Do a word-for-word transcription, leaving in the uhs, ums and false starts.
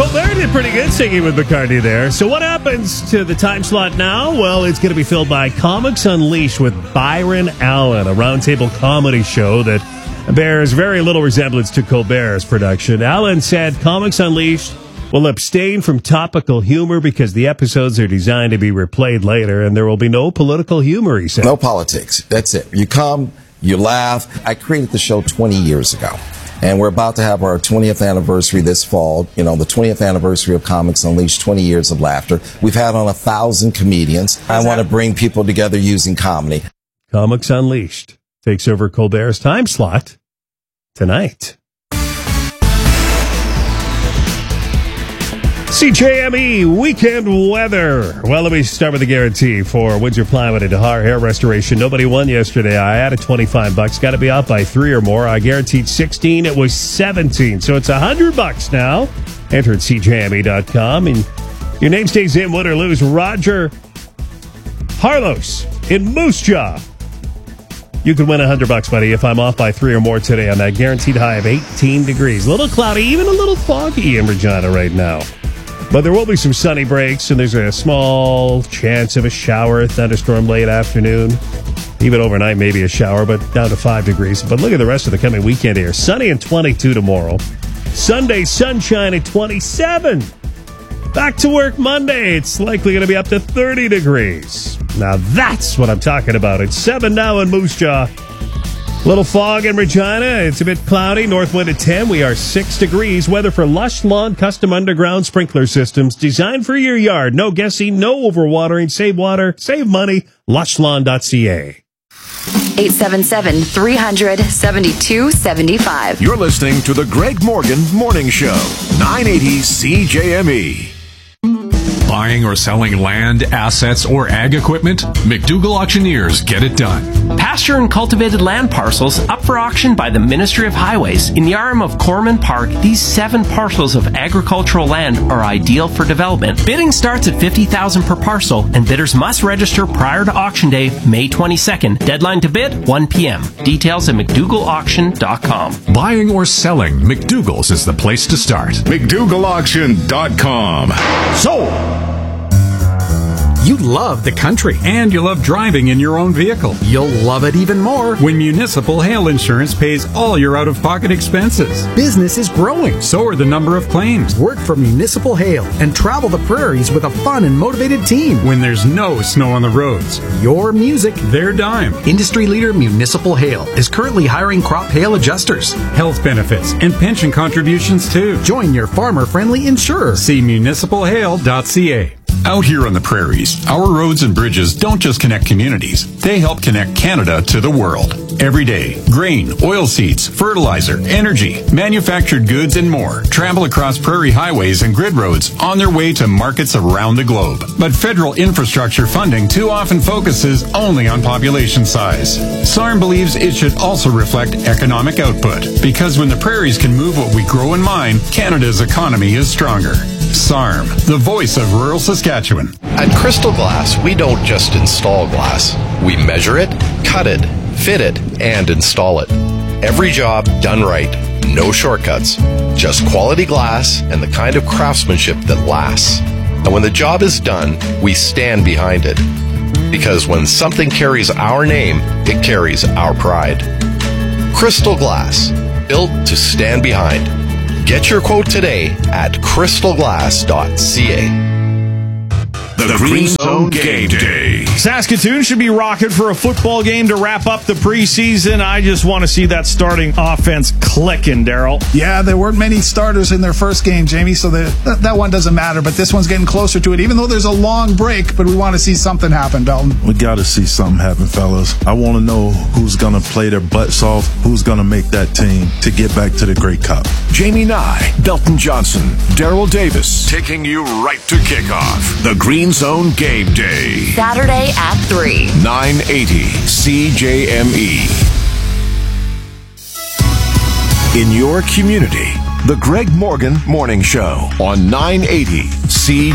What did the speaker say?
Colbert did pretty good singing with McCartney there. So what happens to the time slot now? Well, it's going to be filled by Comics Unleashed with Byron Allen, a roundtable comedy show that bears very little resemblance to Colbert's production. Allen said Comics Unleashed will abstain from topical humor because the episodes are designed to be replayed later, and there will be no political humor, he said. No politics. That's it. You come, you laugh. I created the show twenty years ago. And we're about to have our twentieth anniversary this fall. You know, the twentieth anniversary of Comics Unleashed, twenty years of laughter. We've had on a thousand comedians. I want to bring people together using comedy. Comics Unleashed takes over Colbert's time slot tonight. C J M E weekend weather. Well, let me start with the guarantee for Windsor Plywood and Dahar Hair Restoration. Nobody won yesterday. I added twenty-five bucks. Got to be off by three or more. I guaranteed sixteen. It was seventeen. So it's one hundred bucks now. Enter at C J M E dot com. And your name stays in, win or lose. Roger Harlos in Moose Jaw. You can win one hundred bucks, buddy, if I'm off by three or more today on that guaranteed high of eighteen degrees. A little cloudy, even a little foggy in Regina right now. But there will be some sunny breaks, and there's a small chance of a shower, thunderstorm late afternoon. Even overnight, maybe a shower, but down to five degrees. But look at the rest of the coming weekend here. Sunny and twenty-two tomorrow. Sunday, sunshine at twenty-seven. Back to work Monday. It's likely going to be up to thirty degrees. Now that's what I'm talking about. It's seven now in Moose Jaw. Little fog in Regina. It's a bit cloudy. North wind at ten. We are six degrees. Weather for Lush Lawn custom underground sprinkler systems designed for your yard. No guessing, no overwatering. Save water, save money. lush lawn dot c a. eight seven seven, three hundred, seventy-two seventy-five. You're listening to the Greg Morgan Morning Show. nine eighty C J M E. Buying or selling land, assets, or ag equipment? McDougall Auctioneers get it done. Pasture and cultivated land parcels up for auction by the Ministry of Highways. In the arm of Corman Park, these seven parcels of agricultural land are ideal for development. Bidding starts at fifty thousand dollars per parcel, and bidders must register prior to auction day, May twenty-second. Deadline to bid, one p.m. Details at mcdougall auction dot com. Buying or selling, McDougall's is the place to start. mcdougall auction dot com. Sold! You love the country, and you love driving in your own vehicle. You'll love it even more when Municipal Hail Insurance pays all your out-of-pocket expenses. Business is growing. So are the number of claims. Work for Municipal Hail and travel the prairies with a fun and motivated team. When there's no snow on the roads. Your music, their dime. Industry leader Municipal Hail is currently hiring crop hail adjusters. Health benefits and pension contributions too. Join your farmer-friendly insurer. See municipal hail dot c a. Out here on the prairies, our roads and bridges don't just connect communities. They help connect Canada to the world. Every day, grain, oilseeds, fertilizer, energy, manufactured goods, and more travel across prairie highways and grid roads on their way to markets around the globe. But federal infrastructure funding too often focuses only on population size. S A R M believes it should also reflect economic output, because when the prairies can move what we grow and mine, Canada's economy is stronger. S A R M, the voice of rural Saskatchewan. At Crystal Glass, we don't just install glass. We measure it, cut it, fit it, and install it. Every job done right. No shortcuts. Just quality glass and the kind of craftsmanship that lasts. And when the job is done, we stand behind it. Because when something carries our name, it carries our pride. Crystal Glass, built to stand behind. Get your quote today at crystal glass dot c a. The Green Zone Game Day. Saskatoon should be rocking for a football game to wrap up the preseason. I just want to see that starting offense clicking, Daryl. Yeah, there weren't many starters in their first game, Jamie, so the, that, that one doesn't matter. But this one's getting closer to it, even though there's a long break. But we want to see something happen, Belton. We got to see something happen, fellas. I want to know who's going to play their butts off, who's going to make that team to get back to the Grey Cup. Jamie Nye, Belton Johnson, Daryl Davis, taking you right to kickoff. The Green Zone Game Day. Saturday at three. nine eighty C J M E. In your community, the Greg Morgan Morning Show on nine eighty C J M E.